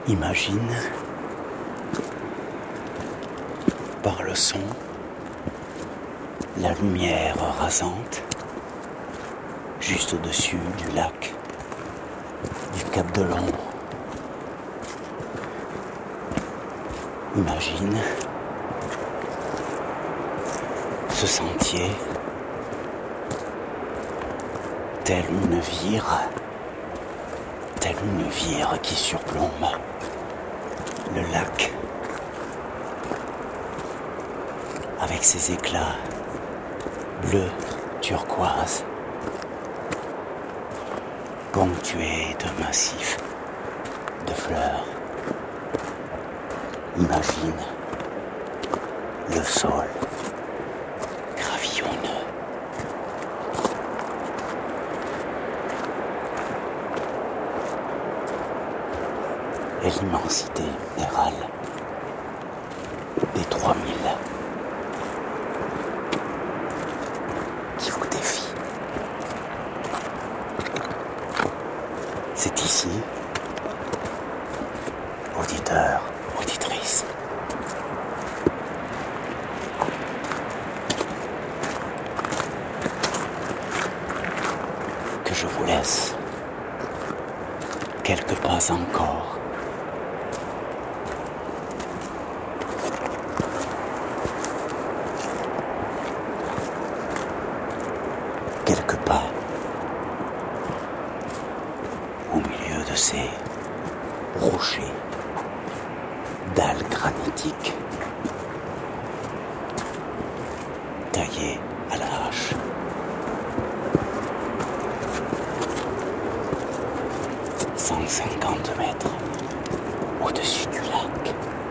Imagine, par le son, la lumière rasante, juste au-dessus du lac, du Cap de Long. Imagine ce sentier, telle une vire qui surplombe le lac avec ses éclats bleus turquoise ponctués de massifs de fleurs. Imagine le sol gravillonneux. Et l'immensité minérale des 3000 qui vous défie. C'est ici, auditeurs, auditrices, que je vous laisse quelques pas encore. Quelques pas au milieu de ces rochers, dalles granitiques taillées à la hache. « 150 mètres au-dessus du lac.